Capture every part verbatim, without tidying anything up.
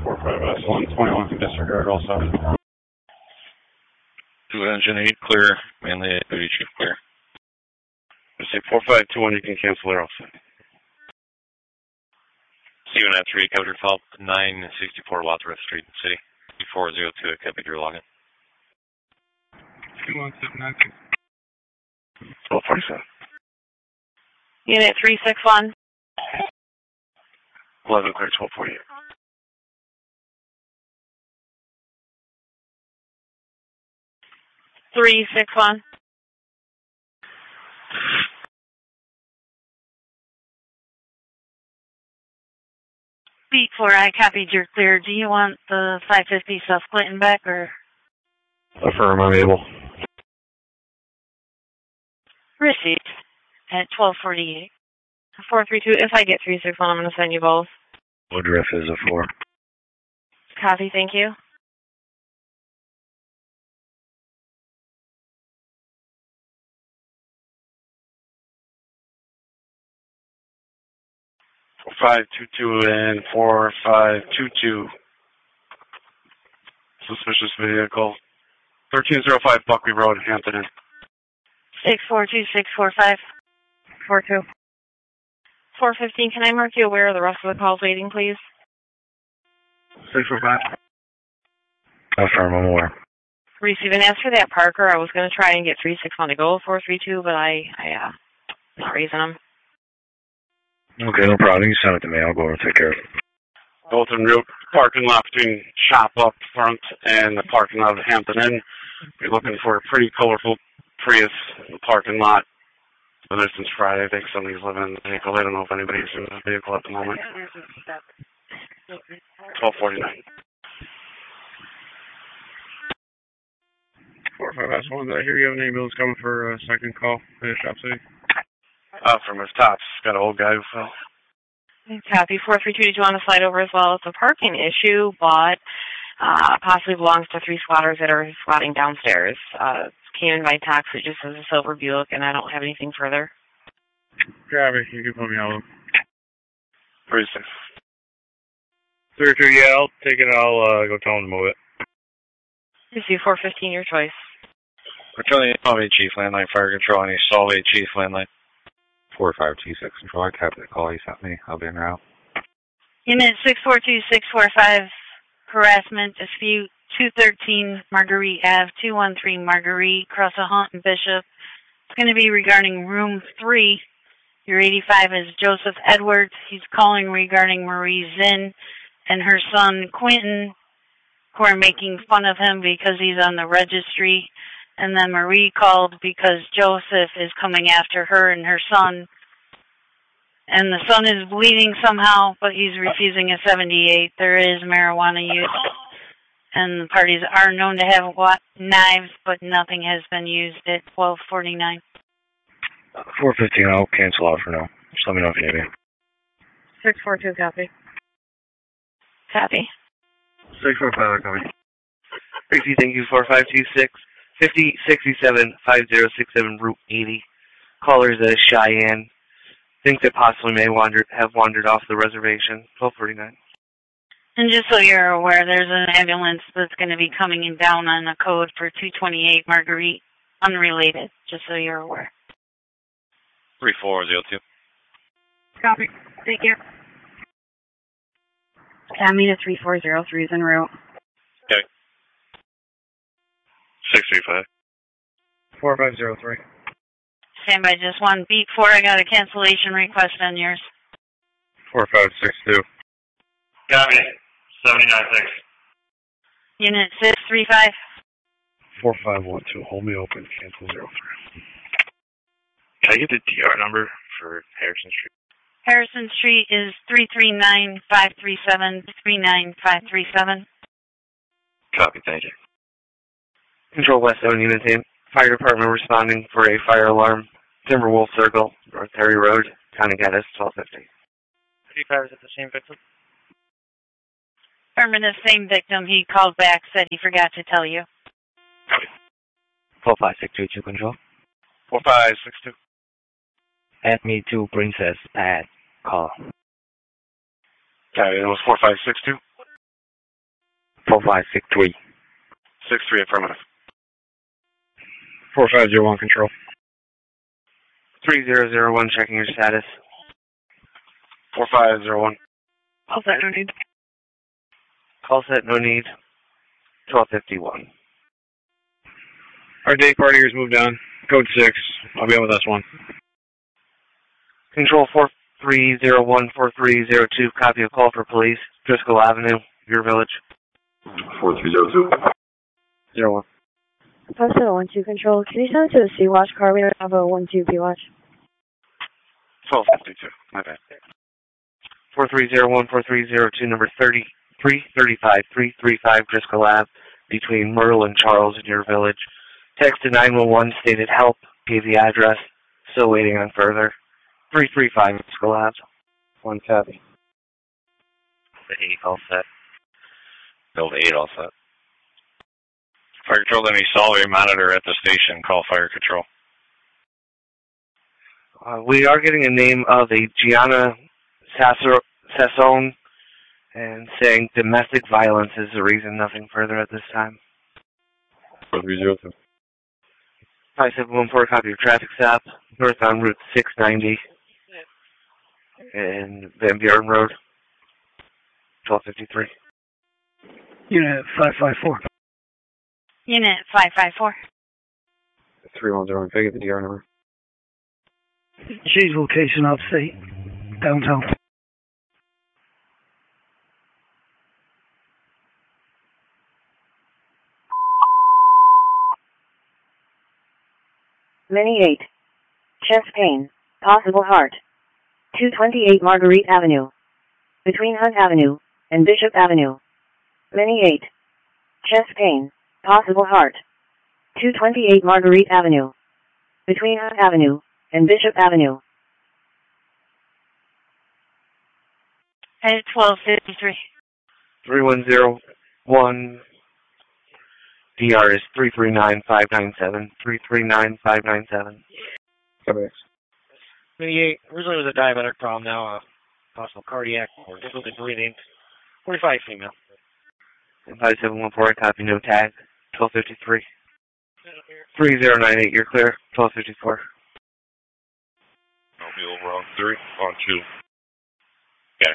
four five S one twenty-one from disregard also. Two engine eight clear, mainly eight duty chief clear. I say four five two one, you can cancel there also. Steven at three, Capture Phelps, nine sixty-four Wadsworth Street, City. four zero two, Capture your login. two one seven nine six. twelve forty-seven. Unit three six one. eleven clear, twelve forty-eight. three six one. Beat four, I copied your clear. Do you want the five fifty South Clinton back or? Affirm, I'm able. Received at twelve forty-eight. four three two, if I get three six one, I'm going to send you both. Woodruff is a four. Copy, thank you. four five two two and four five two two. Suspicious vehicle. thirteen oh five Buckley Road, Hampton Inn. six four two six four five four two. four fifteen, can I mark you aware of the rest of the calls waiting, please? six four five. Affirm, I'm aware. Receive and as for that Parker, I was going to try and get three six one to go four three two, but I, I, uh, not raising them. Okay, no problem. You send it to me. I'll go over and take care of it. Both en route, parking lot between shop up front and the parking lot of Hampton Inn. We're looking for a pretty colorful Prius in the parking lot. Been there since Friday. I think somebody's living in the vehicle. I don't know if anybody's in the vehicle at the moment. twelve forty-nine. four five S one, did I hear you have an ambulance coming for a second call in Shop City? Uh, from his tops. Got an old guy who fell. Copy. four three two, did you want to slide over as well? It's a parking issue, but uh, possibly belongs to three squatters that are squatting downstairs. Uh, came in by taxi, it just says a silver Buick, and I don't have anything further. Copy. You can put me out. three six. three two, yeah, I'll take it. I'll uh, go tell him to move it. Receive four fifteen, your choice. Controlling Solvay Chief Landline, Fire Control, any Solvay Chief Landline. four five two six Control, I copied the call you sent me. I'll be en route. Unit six four two six four five, harassment dispute, two thirteen Marguerite Avenue, two one three Marguerite, across a Hunt and Bishop. It's going to be regarding room three. Your eighty-five is Joseph Edwards. He's calling regarding Marie Zinn and her son Quentin, who are making fun of him because he's on the registry. And then Marie called because Joseph is coming after her and her son. And the son is bleeding somehow, but he's refusing a seventy-eight. There is marijuana use. And the parties are known to have knives, but nothing has been used at twelve forty-nine. four fifteen, I'll cancel out for now. Just let me know if you need me. six four two, copy. Copy. six four five, copy. Tracy, thank you, four five two six. fifty sixty-seven five zero six seven Route eighty. Callers uh, Cheyenne. Think that possibly may wander have wandered off the reservation. twelve forty-nine. And just so you're aware, there's an ambulance that's going to be coming in down on a code for two twenty-eight Marguerite, unrelated, just so you're aware. three four zero two. Copy. Thank you. Tommy to three four zero three is en route. Okay. six three five. four five zero three. Stand by just one. Beat four, I got a cancellation request on yours. four five six two. Got me. seventy-nine six. Unit six three five. four five one two. Hold me open. Cancel zero three. Can I get the D R number for Harrison Street? Harrison Street is three three nine five three seven three nine five three seven. Copy, thank you. Control West seven Unit team. Fire Department responding for a fire alarm. Timberwolf Circle, North Perry Road, County Gaddis, twelve fifty. fifty-five, is it the same victim? Affirmative, same victim. He called back, said he forgot to tell you. four five six two two Control. four five six two. Add me to Princess Pad. Call. Okay, it was four five six two. four five six three. six three affirmative. four five zero one control. three zero zero one, checking your status. four five zero one. Call set, no need. Call set, no need. twelve fifty-one. Our day partiers moved on. Code six. I'll be on with S one. Control four three zero one four three zero two, copy a call for police. Driscoll Avenue, your village. four three zero two. zero one. five seven one two control. Can you send it to the C-Watch car? We have a one two P-Watch. twelve fifty-two. My bad. four three zero one four three zero two, number thirty-three thirty-five three thirty-five Driscoll Ave, between Myrtle and Charles in your village. Text to nine one one, stated help, gave the address, still waiting on further. three three five Driscoll Ave. One copy. The eight all set. Build eight all set. Fire control, any solitary monitor at the station, call fire control. Uh, we are getting a name of a Gianna Sassone and saying domestic violence is the reason, nothing further at this time. four three zero two. five seven one four, copy of traffic stop, northbound Route six ninety and Van Buren Road, twelve fifty-three. Unit five five four. Unit five five four. three one zero one. Can I get the D R number? She's location upstate, downtown. Mini eight. Chest pain. Possible heart. two twenty-eight Marguerite Avenue. Between Hunt Avenue and Bishop Avenue. Mini eight. Chest pain. Possible heart. two twenty-eight Marguerite Avenue. Between Hunt Avenue and Bishop Avenue. At twelve fifty-three. three one zero one. D R is three three nine five nine seven. three three nine five nine seven. Copy. Mini eight. Originally was a diabetic problem, now a possible cardiac or difficulty breathing. forty-five female. five seven one four, copy, no tag. twelve fifty-three. three zero nine eight, you're clear. twelve fifty-four. I'll be over on three, on two. Okay.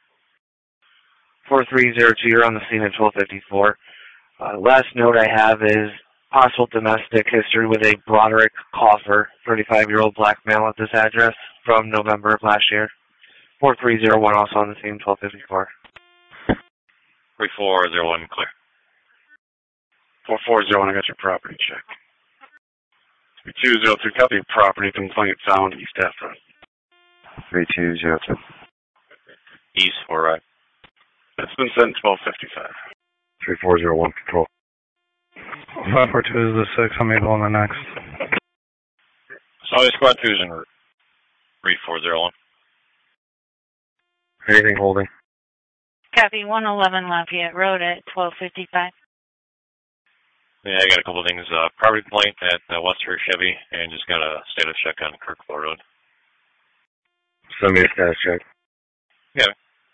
four three zero two, you're on the scene at twelve fifty-four. Uh, last note I have is possible domestic history with a Broderick Coffer, thirty-five-year-old black male at this address from November of last year. four three zero one, also on the scene, twelve fifty-four. three four zero one, clear. four four zero one, I got your property check. two zero two, copy of property complaint found East F Road. three two zero two. East, four right. It's been sent twelve fifty-five. three four zero one control. five four two is the six. I'm able on the next. Solid squad two is en route. three four zero one. Anything holding? Copy one eleven Lafayette Road at twelve fifty-five. Yeah, I got a couple things. Uh, property complaint at uh, Western Chevy, and just got a status check on Kirkville Road. Send me a status check. Yeah.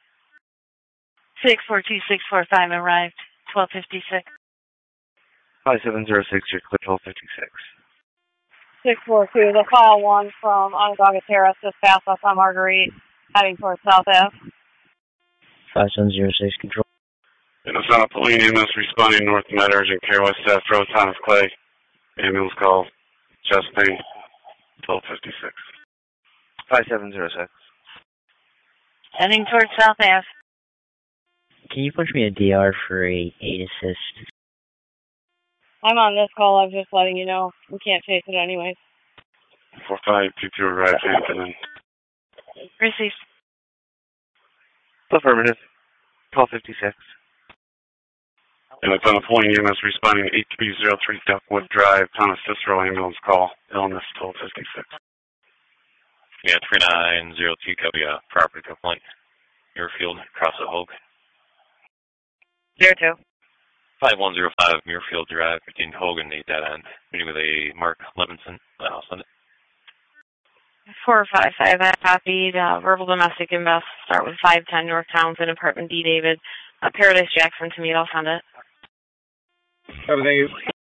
six four two six four five arrived, twelve fifty-six. five seven zero six, you're clear, twelve fifty-six. six four two, the file one from Onondaga Terrace, just past us on Marguerite, heading towards South Ave. five seven zero six control. And it's on a Pauline ambulance responding north Med urgent care West F Road, Thomas Clay. Ambulance call, chest pain, twelve fifty-six. five seven zero six. Heading towards South Ave. Can you push me a D R for a eight assist? I'm on this call, I'm just letting you know. We can't chase it anyways. four five two two arrived, Hampton. Received. Affirmative. twelve fifty-six. And it's on a Pauline ambulance responding eight three zero three Duckwood Drive, Thomas Cicero ambulance call, illness twelve fifty-six. Yeah, three nine zero two, copy a property complaint. Muirfield, across the Hogue. Zero two. five one zero five Muirfield Drive, between Hogue and the dead end. Meeting with a Mark Levinson. I'll send it. four five five, I copied. Uh, verbal domestic invest. Start with five ten North Townsend, apartment D. David. Uh, Paradise Jackson to meet. I'll send it. Thank you.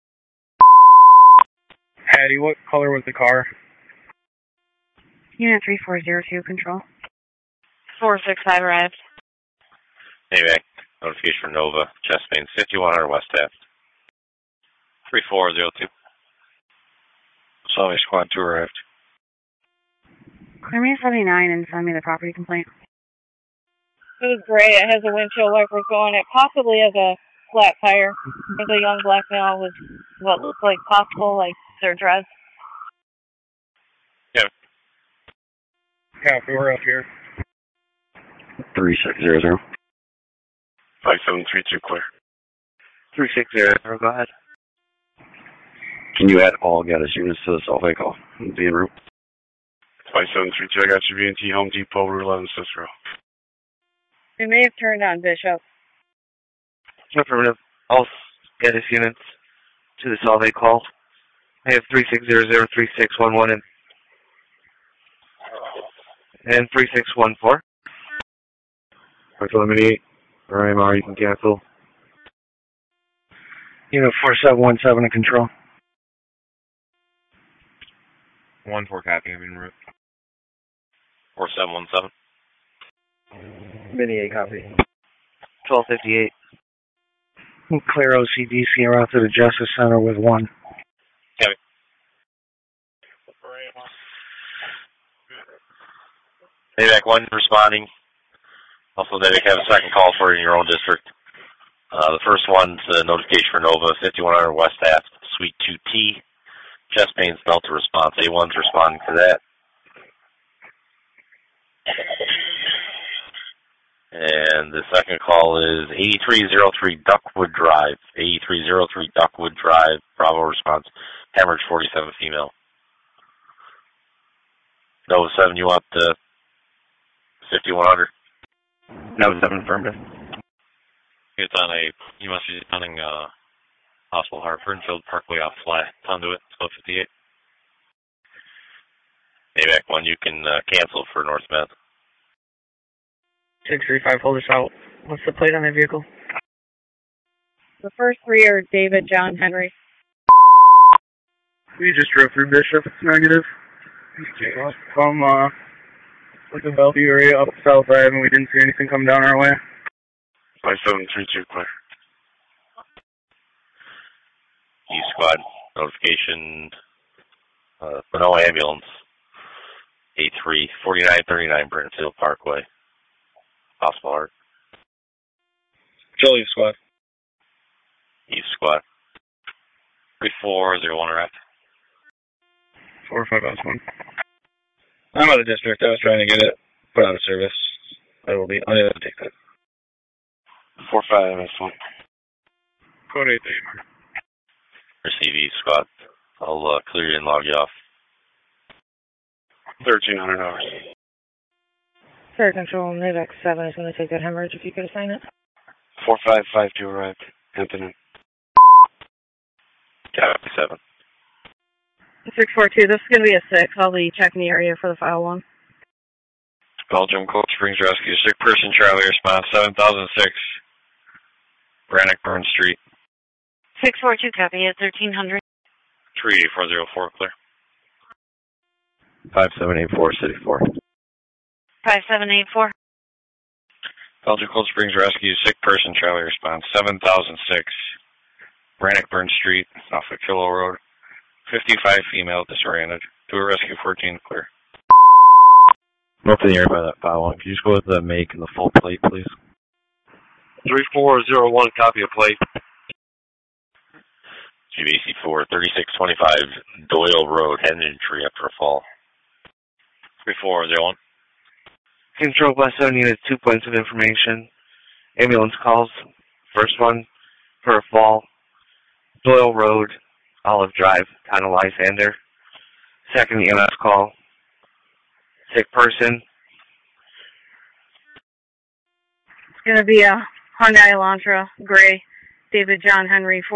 Hattie, what color was the car? Unit three four zero two, control. four six five arrived. Anyway, notification for Nova, chest pains, fifty-one hundred West Taft. three four zero two. Solvay Squad two arrived. Clear me seventy-nine and send me the property complaint. It was gray. It has the windshield wipers going. It possibly has a flat tire. There's a young black male with what looks like possible, like their dress. Yeah. Copy, we're up here. three six zero zero. five seven three two clear. three six zero zero, go ahead. Can you add all Gaddis units to the Solvay call? Be en route. five seven three two, I got you, B and T Home Depot, Route eleven, Cicero. We may have turned on Bishop. Affirmative. All Gaddis units to the Solvay call. I have three six zero zero, three six one one and, and three six one four. Quick eliminate. Or I M R, you can cancel. Unit four seven one seven in control. one four copy, I'm en route. four seven one seven. Mini eight copy. twelve fifty-eight. Clear O C D C route to the Justice Center with one. Copy. Navac one responding. Also, Navac have a second call for in your own district. Uh, the first one's a notification for Nova, fifty-one hundred West Taft, Suite two T. Chest pains, Delta response. A one's responding to that. And the second call is eighty-three oh three Duckwood Drive. eighty-three oh three Duckwood Drive. Bravo response. Hemorrhage forty-seven female. Nova seven, you want the fifty-one hundred? Nova seven affirmative. It's on a, you must be running uh, Hospital Heart, Fernfield Parkway off Fly, Conduit, twelve fifty-eight. Navac one, you can uh, cancel for North Med. six three five, hold us out. What's the plate on the vehicle? The first three are David John Henry. We just drove through Bishop. Negative. From uh, like the Bellevue area up South Ave, and we didn't see anything come down our way. five seven three two clear. E Squad, notification, uh, for no ambulance. eight three, forty-nine thirty-nine Brentfield Parkway. Hospital Heart. Jolie Squad. East Squad. three four zero one arrived. four five S one. I'm out of district. I was trying to get it put out of service. I will be unable to take that. four five S one. Code eight eight. Receive East Squad. I'll uh, clear you and log you off. thirteen hundred hours. Fair Control, Navac seven is going to take that hemorrhage if you could assign it. four five five two arrived. Hampton. Copy seven. six four two, this is going to be a six. I'll be checking the area for the file one. Belgium, Cold Springs Rescue, sick person, Charlie response, seven thousand six, Brannockburn Street. six four two, copy at thirteen hundred. three eight four zero four, clear. five seven eight four, City four. five seven eight four. Belgium, Cold Springs Rescue, sick person, Charlie response, seven thousand six, Brannockburn Street, off of Kilo Road. fifty-five female, disoriented. Do a rescue fourteen, clear. North of the area by that file one. Can you just go with the make and the full plate, please? three four zero one, copy of plate. G B C four, thirty-six twenty-five, Doyle Road, head injury after a fall. three four zero one. Control by seven units, two points of information. Ambulance calls. First one for a fall. Doyle Road, Olive Drive, Town of Lysander. Second E M S call. Sick person. It's going to be a Hyundai Elantra, gray, David John Henry,